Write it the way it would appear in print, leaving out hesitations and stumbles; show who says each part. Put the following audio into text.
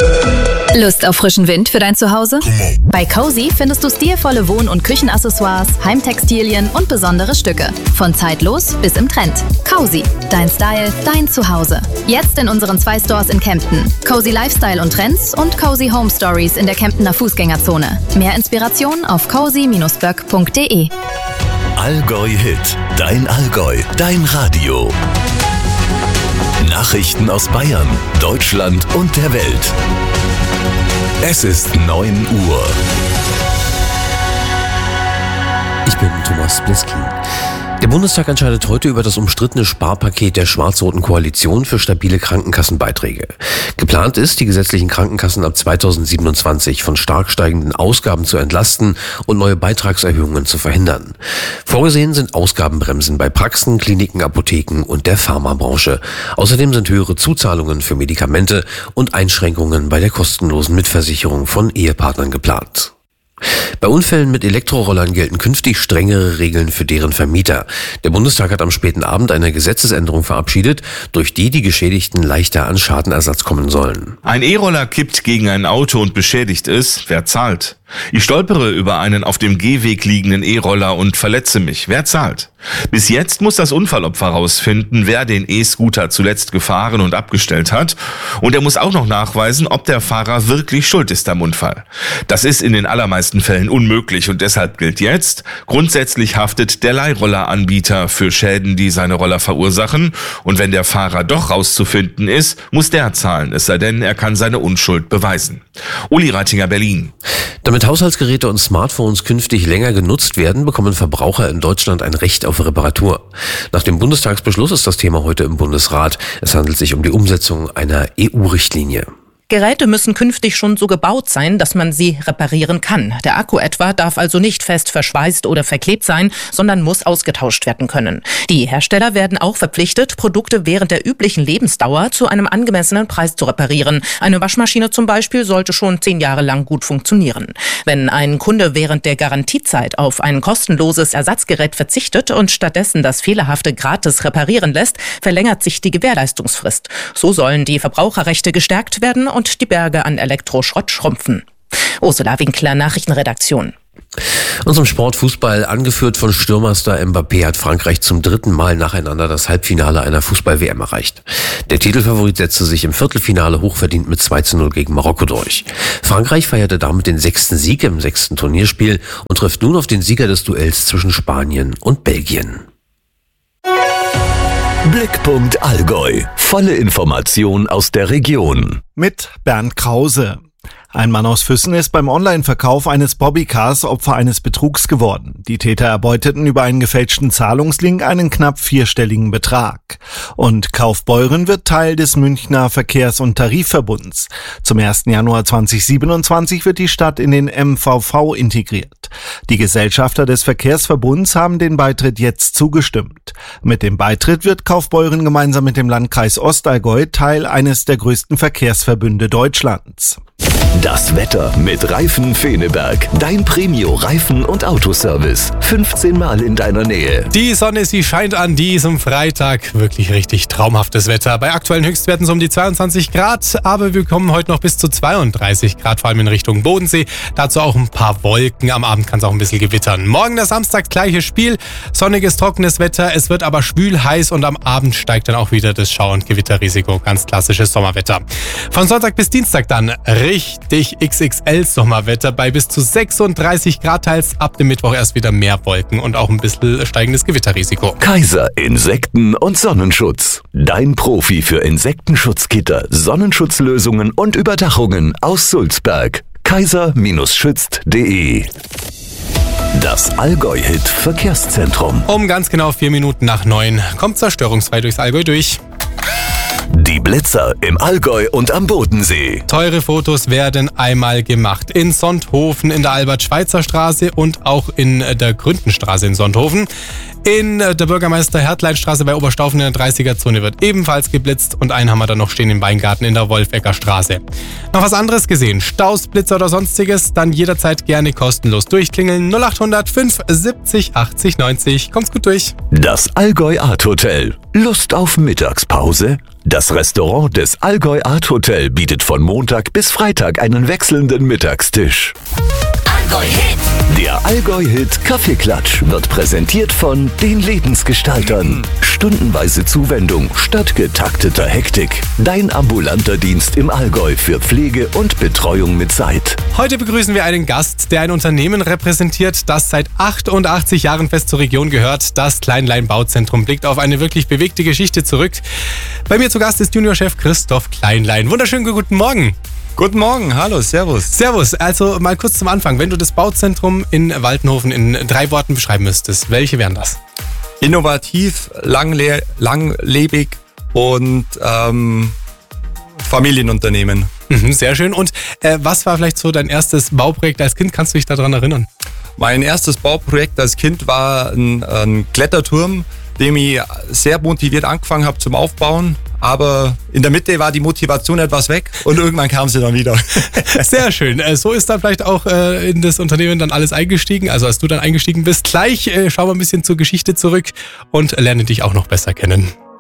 Speaker 1: Lust auf frischen Wind für dein Zuhause? Bei Cozy findest du stilvolle Wohn- und Küchenaccessoires, Heimtextilien und besondere Stücke. Von zeitlos bis im Trend. Cozy, dein Style, dein Zuhause. Jetzt in unseren 2 Stores in Kempten. Cozy Lifestyle und Trends und Cozy Home Stories in der Kemptener Fußgängerzone. Mehr Inspiration auf cozy-böck.de.
Speaker 2: Allgäu Hit, dein Allgäu, dein Radio. Nachrichten aus Bayern, Deutschland und der Welt. Es ist 9 Uhr.
Speaker 3: Ich bin Thomas Bliski. Der Bundestag entscheidet heute über das umstrittene Sparpaket der schwarz-roten Koalition für stabile Krankenkassenbeiträge. Geplant ist, die gesetzlichen Krankenkassen ab 2027 von stark steigenden Ausgaben zu entlasten und neue Beitragserhöhungen zu verhindern. Vorgesehen sind Ausgabenbremsen bei Praxen, Kliniken, Apotheken und der Pharmabranche. Außerdem sind höhere Zuzahlungen für Medikamente und Einschränkungen bei der kostenlosen Mitversicherung von Ehepartnern geplant. Bei Unfällen mit Elektrorollern gelten künftig strengere Regeln für deren Vermieter. Der Bundestag hat am späten Abend eine Gesetzesänderung verabschiedet, durch die die Geschädigten leichter an Schadenersatz kommen sollen.
Speaker 4: Ein E-Roller kippt gegen ein Auto und beschädigt es. Wer zahlt? Ich stolpere über einen auf dem Gehweg liegenden E-Roller und verletze mich. Wer zahlt? Bis jetzt muss das Unfallopfer herausfinden, wer den E-Scooter zuletzt gefahren und abgestellt hat. Und er muss auch noch nachweisen, ob der Fahrer wirklich schuld ist am Unfall. Das ist in den allermeisten Fällen unmöglich und deshalb gilt jetzt, grundsätzlich haftet der Leihrolleranbieter für Schäden, die seine Roller verursachen. Und wenn der Fahrer doch rauszufinden ist, muss der zahlen, es sei denn, er kann seine Unschuld beweisen. Uli Reitinger, Berlin.
Speaker 3: Damit Haushaltsgeräte und Smartphones künftig länger genutzt werden, bekommen Verbraucher in Deutschland ein Recht auf Reparatur. Nach dem Bundestagsbeschluss ist das Thema heute im Bundesrat. Es handelt sich um die Umsetzung einer EU-Richtlinie.
Speaker 5: Geräte müssen künftig schon so gebaut sein, dass man sie reparieren kann. Der Akku etwa darf also nicht fest verschweißt oder verklebt sein, sondern muss ausgetauscht werden können. Die Hersteller werden auch verpflichtet, Produkte während der üblichen Lebensdauer zu einem angemessenen Preis zu reparieren. Eine Waschmaschine zum Beispiel sollte schon 10 Jahre lang gut funktionieren. Wenn ein Kunde während der Garantiezeit auf ein kostenloses Ersatzgerät verzichtet und stattdessen das Fehlerhafte gratis reparieren lässt, verlängert sich die Gewährleistungsfrist. So sollen die Verbraucherrechte gestärkt werden und die Berge an Elektroschrott schrumpfen. Ursula Winkler, Nachrichtenredaktion.
Speaker 3: Und zum Sport Fußball, angeführt von Stürmerstar Mbappé, hat Frankreich zum 3. Mal nacheinander das Halbfinale einer Fußball-WM erreicht. Der Titelfavorit setzte sich im Viertelfinale hochverdient mit 2:0 gegen Marokko durch. Frankreich feierte damit den 6. Sieg im 6. Turnierspiel und trifft nun auf den Sieger des Duells zwischen Spanien und Belgien.
Speaker 2: Blickpunkt Allgäu. Volle Information aus der Region.
Speaker 6: Mit Bernd Krause. Ein Mann aus Füssen ist beim Online-Verkauf eines Bobbycars Opfer eines Betrugs geworden. Die Täter erbeuteten über einen gefälschten Zahlungslink einen knapp 4-stelligen Betrag. Und Kaufbeuren wird Teil des Münchner Verkehrs- und Tarifverbunds. Zum 1. Januar 2027 wird die Stadt in den MVV integriert. Die Gesellschafter des Verkehrsverbunds haben den Beitritt jetzt zugestimmt. Mit dem Beitritt wird Kaufbeuren gemeinsam mit dem Landkreis Ostallgäu Teil eines der größten Verkehrsverbünde Deutschlands.
Speaker 2: Das Wetter mit Reifen Feneberg. Dein Premio-Reifen- und Autoservice. 15 Mal in deiner Nähe.
Speaker 7: Die Sonne, sie scheint an diesem Freitag. Wirklich richtig traumhaftes Wetter. Bei aktuellen Höchstwerten so um die 22 Grad. Aber wir kommen heute noch bis zu 32 Grad, vor allem in Richtung Bodensee. Dazu auch ein paar Wolken. Am Abend kann es auch ein bisschen gewittern. Morgen der Samstag, gleiches Spiel. Sonniges, trockenes Wetter. Es wird aber schwül, heiß und am Abend steigt dann auch wieder das Schau- und Gewitterrisiko. Ganz klassisches Sommerwetter. Von Sonntag bis Dienstag dann richtig XXL-Sommerwetter bei bis zu 36 Grad, teils ab dem Mittwoch erst wieder mehr Wolken und auch ein bisschen steigendes Gewitterrisiko.
Speaker 2: Kaiser Insekten- und Sonnenschutz. Dein Profi für Insektenschutzgitter, Sonnenschutzlösungen und Überdachungen aus Sulzberg. kaiser-schützt.de. Das Allgäu-Hit Verkehrszentrum.
Speaker 7: Um ganz genau 4 Minuten nach 9 kommt zerstörungsfrei durchs Allgäu durch.
Speaker 2: Die Blitzer im Allgäu und am Bodensee.
Speaker 7: Teure Fotos werden einmal gemacht. In Sonthofen, in der Albert-Schweitzer-Straße und auch in der Gründenstraße in Sonthofen. In der Bürgermeister-Hertlein-Straße bei Oberstaufen in der 30er-Zone wird ebenfalls geblitzt und einen haben wir dann noch stehen im Weingarten in der Wolfecker-Straße. Noch was anderes gesehen? Staus, Blitzer oder sonstiges? Dann jederzeit gerne kostenlos durchklingeln. 0800 570 80 90. Kommt's gut durch.
Speaker 2: Das Allgäu Art Hotel. Lust auf Mittagspause? Das Restaurant des Allgäu Art Hotel bietet von Montag bis Freitag einen wechselnden Mittagstisch.
Speaker 8: Allgäu-Hit.
Speaker 2: Der Allgäu-Hit Kaffeeklatsch wird präsentiert von den Lebensgestaltern. Stundenweise Zuwendung statt getakteter Hektik. Dein ambulanter Dienst im Allgäu für Pflege und Betreuung mit Zeit.
Speaker 7: Heute begrüßen wir einen Gast, der ein Unternehmen repräsentiert, das seit 88 Jahren fest zur Region gehört. Das Kleinlein Bauzentrum blickt auf eine wirklich bewegte Geschichte zurück. Bei mir zu Gast ist Juniorchef Christoph Kleinlein. Wunderschönen guten Morgen.
Speaker 9: Guten Morgen, hallo, servus.
Speaker 7: Servus, also mal kurz zum Anfang. Wenn du das Bauzentrum in Waltenhofen in 3 Worten beschreiben müsstest, welche wären das?
Speaker 9: Innovativ, langlebig und Familienunternehmen.
Speaker 7: Sehr schön. Und was war vielleicht so dein erstes Bauprojekt als Kind? Kannst du dich daran erinnern?
Speaker 9: Mein erstes Bauprojekt als Kind war ein Kletterturm, den ich sehr motiviert angefangen habe zum Aufbauen. Aber in der Mitte war die Motivation etwas weg und irgendwann kam sie dann wieder.
Speaker 7: Sehr schön. So ist dann vielleicht auch in das Unternehmen dann alles eingestiegen. Also als du dann eingestiegen bist, gleich schauen wir ein bisschen zur Geschichte zurück und lernen dich auch noch besser kennen.